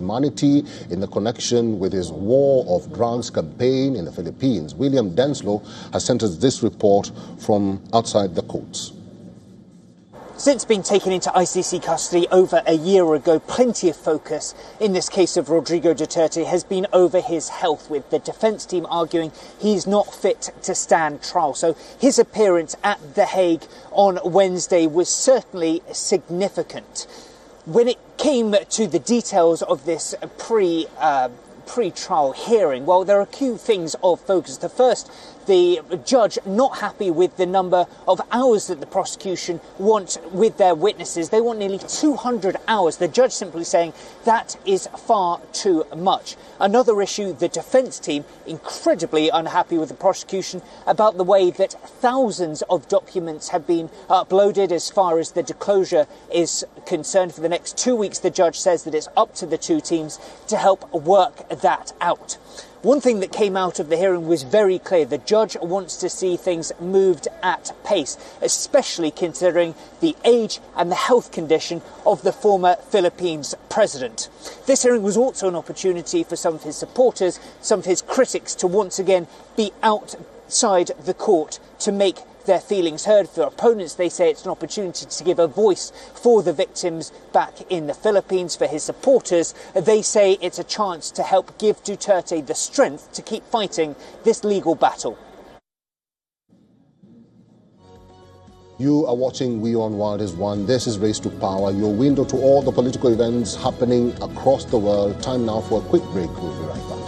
humanity in the connection with his war of drugs campaign in the Philippines. William Denslow has sent us this report from outside the courts. Since being taken into ICC custody over a year ago, plenty of focus in this case of Rodrigo Duterte has been over his health, with the defence team arguing he's not fit to stand trial. So his appearance at The Hague on Wednesday was certainly significant. When it came to the details of this pre-trial hearing, well, there are a few things of focus. The first, the judge not happy with the number of hours that the prosecution want with their witnesses. They want nearly 200 hours. The judge simply saying that is far too much. Another issue, the defence team incredibly unhappy with the prosecution about the way that thousands of documents have been uploaded as far as the disclosure is concerned. For the next 2 weeks, the judge says that it's up to the two teams to help work that out. One thing that came out of the hearing was very clear. The judge wants to see things moved at pace, especially considering the age and the health condition of the former Philippines president. This hearing was also an opportunity for some of his supporters, some of his critics, to once again be outside the court to make their feelings heard. For opponents, they say it's an opportunity to give a voice for the victims back in the Philippines. For his supporters, they say it's a chance to help give Duterte the strength to keep fighting this legal battle. You are watching WION World is One. This is Race to Power, your window to all the political events happening across the world. Time now for a quick break. We'll be right back.